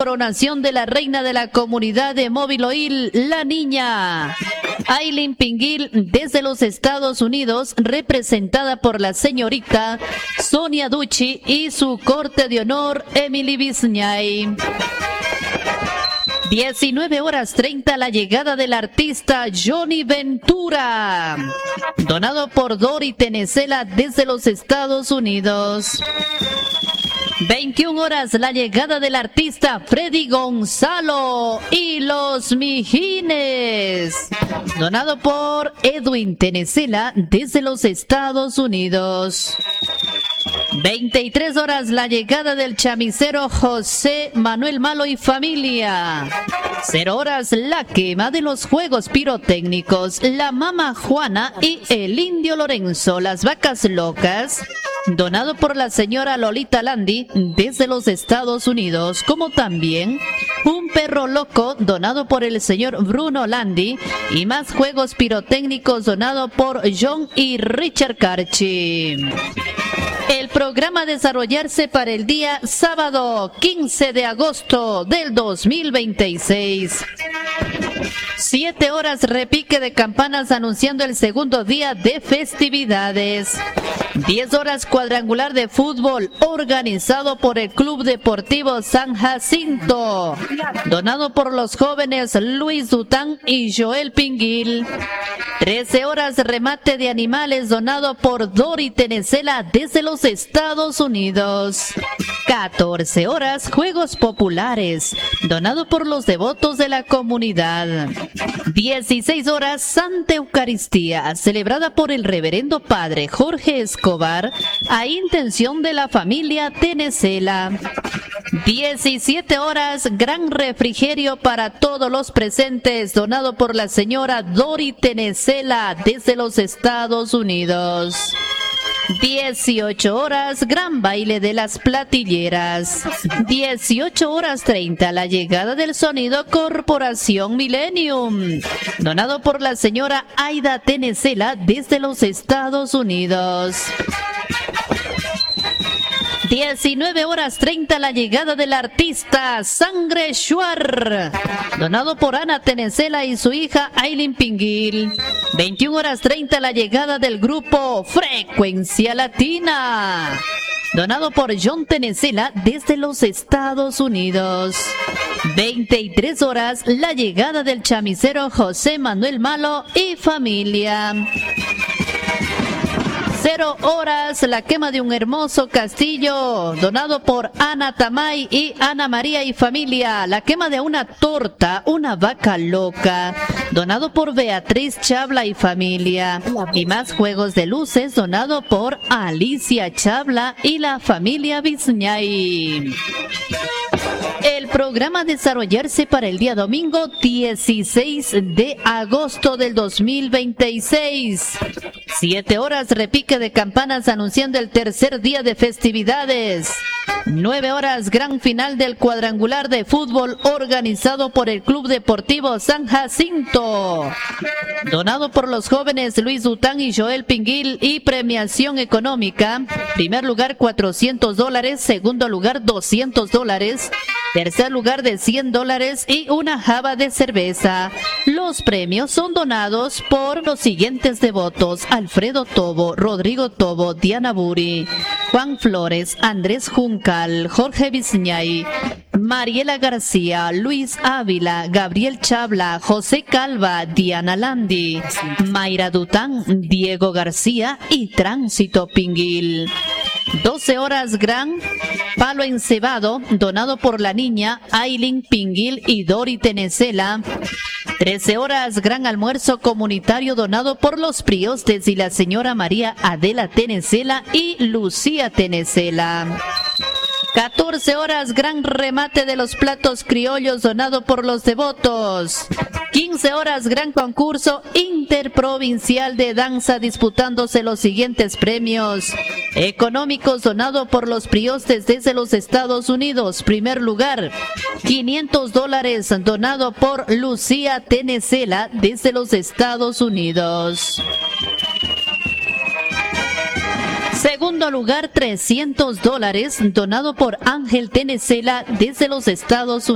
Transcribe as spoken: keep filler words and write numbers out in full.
coronación de la reina de la comunidad de Móvil Oil, la niña Aileen Pinguil, desde los Estados Unidos, representada por la señorita Sonia Ducci y su corte de honor Emily Bisñay. diecinueve horas treinta, la llegada del artista Johnny Ventura, donado por Dori Tenecela desde los Estados Unidos. veintiuna horas, la llegada del artista Freddy Gonzalo y los Mijines, donado por Edwin Tenecela desde los Estados Unidos. veintitrés horas, la llegada del chamisero José Manuel Malo y familia. cero horas, la quema de los juegos pirotécnicos, la Mama Juana y el Indio Lorenzo, las vacas locas, donado por la señora Lolita Landi desde los Estados Unidos, como también un perro loco donado por el señor Bruno Landi y más juegos pirotécnicos donado por John y Richard Carchi. El programa a desarrollarse para el día sábado quince de agosto del dos mil veintiséis. siete horas, repique de campanas anunciando el segundo día de festividades. diez horas, cuadrangular de fútbol organizado por el Club Deportivo San Jacinto, donado por los jóvenes Luis Dután y Joel Pinguil. trece horas, remate de animales donado por Dori Tenecela desde los Estados Unidos. catorce horas, juegos populares, donado por los devotos de la comunidad. dieciséis horas, Santa Eucaristía, celebrada por el reverendo padre Jorge Escobar, a intención de la familia Tenecela. diecisiete horas, gran refrigerio para todos los presentes, donado por la señora Dori Tenecela desde los Estados Unidos. dieciocho horas, gran baile de las platilleras. dieciocho horas treinta, la llegada del sonido Corporación Millennium, donado por la señora Aida Tenecela desde los Estados Unidos. diecinueve horas treinta, la llegada del artista Sangre Shuar, donado por Ana Tenecela y su hija Aileen Pinguil. veintiuna horas treinta, la llegada del grupo Frecuencia Latina, donado por John Tenecela desde los Estados Unidos. veintitrés horas, la llegada del chamisero José Manuel Malo y familia. Cero horas, la quema de un hermoso castillo, donado por Ana Tamay y Ana María y familia. La quema de una torta, una vaca loca, donado por Beatriz Chabla y familia. Y más juegos de luces, donado por Alicia Chabla y la familia Bisñay. El programa a desarrollarse para el día domingo dieciséis de agosto del dos mil veintiséis. siete horas, repique de campanas anunciando el tercer día de festividades. nueve horas, gran final del cuadrangular de fútbol organizado por el Club Deportivo San Jacinto, donado por los jóvenes Luis Dután y Joel Pinguil, y premiación económica: primer lugar cuatrocientos dólares, segundo lugar doscientos dólares, tercer lugar de cien dólares y una jaba de cerveza. Los premios son donados por los siguientes devotos: Alfredo Tobo, Rodrigo Tobo, Diana Buri, Juan Flores, Andrés Juncal, Jorge Bisñay, Mariela García, Luis Ávila, Gabriel Chabla, José Calva, Diana Landi, Mayra Dután, Diego García y Tránsito Pinguil. doce horas, gran palo encebado, donado por la niña Aileen Pinguil y Dori Tenecela. trece horas, gran almuerzo comunitario donado por los priostes y la señora María Adela Tenecela y Lucía Tenecela. catorce horas, gran remate de los platos criollos donado por los devotos. quince horas, gran concurso interprovincial de danza disputándose los siguientes premios económicos donado por los priostes desde los Estados Unidos. Primer lugar, quinientos dólares donado por Lucía Tenecela desde los Estados Unidos. Segundo lugar, trescientos dólares donado por Ángel Tenecela desde los Estados Unidos.